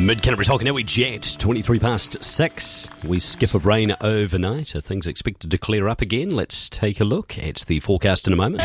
Mid-Canterbury's Hokanui Jet, 23 past 6. We skiff of rain overnight. Are things expected to clear up again? Let's take a look at the forecast in a moment.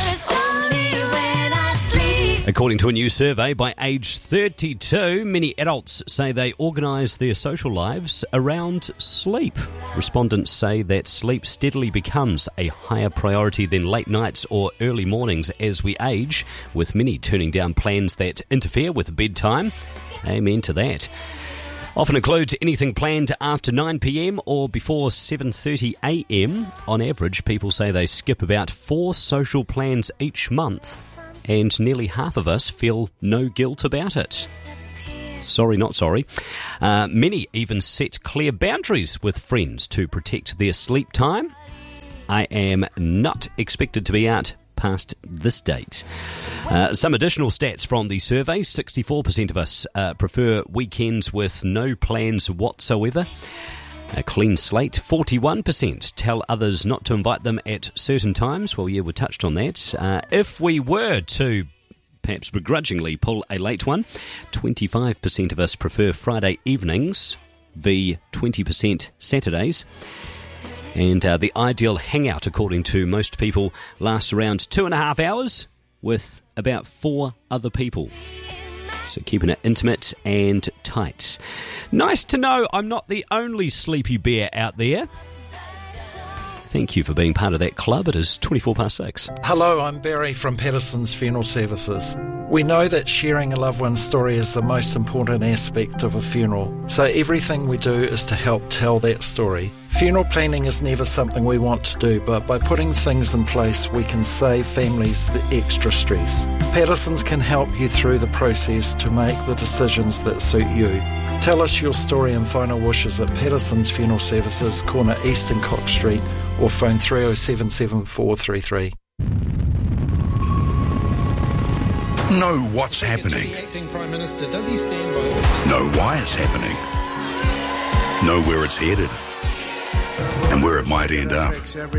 According to a new survey, by age 32, many adults say they organise their social lives around sleep. Respondents say that sleep steadily becomes a higher priority than late nights or early mornings as we age, with many turning down plans that interfere with bedtime. Amen to that. Often includes anything planned after 9pm or before 7:30am. On average, people say they skip about 4 social plans each month, and nearly half of us feel no guilt about it. Sorry, not sorry. Many even set clear boundaries with friends to protect their sleep time. I am not expected to be out past this date. Some additional stats from the survey. 64% of us prefer weekends with no plans whatsoever. A clean slate. 41% tell others not to invite them at certain times. Well, yeah, we touched on that. If we were to perhaps begrudgingly pull a late one, 25% of us prefer Friday evenings, v 20% Saturdays. And the ideal hangout, according to most people, lasts around 2.5 hours with about 4 other people. So keeping it intimate and tight. Nice to know I'm not the only sleepy bear out there. Thank you for being part of that club. It is 24 past 6. Hello, I'm Barry from Patterson's Funeral Services. We know that sharing a loved one's story is the most important aspect of a funeral, so everything we do is to help tell that story. Funeral planning is never something we want to do, but by putting things in place, we can save families the extra stress. Patterson's can help you through the process to make the decisions that suit you. Tell us your story and final wishes at Patterson's Funeral Services, corner East and Cox Street, or phone 307 7433. Know what's happening. Know why it's happening. Know where it's headed and where it might end up.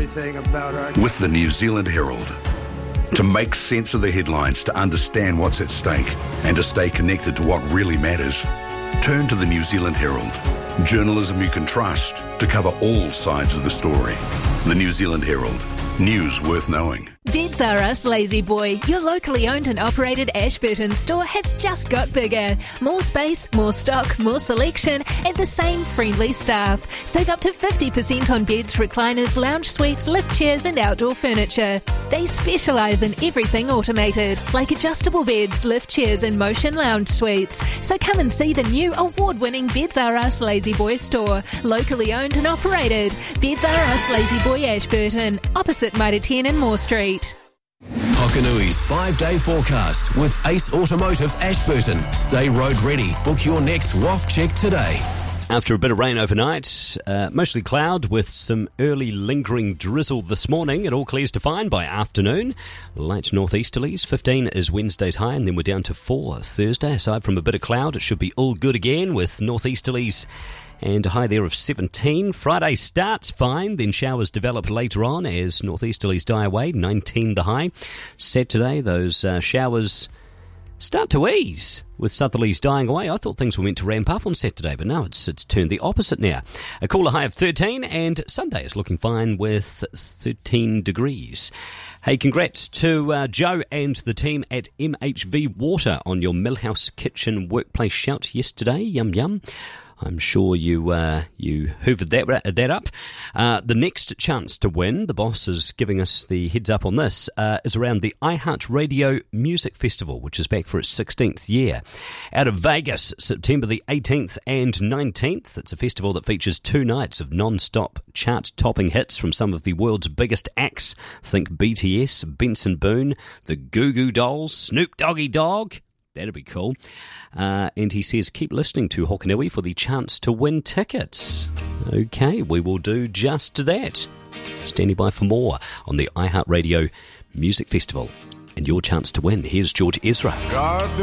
With the New Zealand Herald. To make sense of the headlines, to understand what's at stake, and to stay connected to what really matters, turn to the New Zealand Herald. Journalism you can trust to cover all sides of the story. The New Zealand Herald. News worth knowing. Beds R Us Lazy Boy, your locally owned and operated Ashburton store has just got bigger. More space, more stock, more selection, and the same friendly staff. Save up to 50% on beds, recliners, lounge suites, lift chairs and outdoor furniture. They specialise in everything automated, like adjustable beds, lift chairs and motion lounge suites. So come and see the new award-winning Beds R Us Lazy Boy store, locally owned and operated. Beds R Us Lazy Boy Ashburton, opposite Mitre 10 and Moore Street. Hokanui's 5-day forecast with Ace Automotive Ashburton. Stay road ready. Book your next WAF check today. After a bit of rain overnight, mostly cloud with some early lingering drizzle this morning. It all clears to fine by afternoon. Light northeasterlies. 15 is Wednesday's high, and then we're down to 4 Thursday. Aside from a bit of cloud, it should be all good again with northeasterlies and a high there of 17. Friday starts fine, then showers develop later on as northeasterlies die away. 19 the high. Saturday, those showers start to ease with southerlies dying away. I thought things were meant to ramp up on Saturday, but no, it's turned the opposite now. A cooler high of 13, and Sunday is looking fine with 13 degrees. Hey, congrats to Joe and the team at MHV Water on your Millhouse Kitchen Workplace Shout yesterday. Yum, yum. I'm sure you hoovered that up. The next chance to win, the boss is giving us the heads up on this, is around the iHeartRadio Music Festival, which is back for its 16th year. Out of Vegas, September the 18th and 19th. It's a festival that features 2 nights of non-stop chart-topping hits from some of the world's biggest acts. Think BTS, Benson Boone, the Goo Goo Dolls, Snoop Doggy Dogg. That'd be cool. And he says, keep listening to Hokanui for the chance to win tickets. Okay, we will do just that. Standing by for more on the iHeartRadio Music Festival and your chance to win. Here's George Ezra. God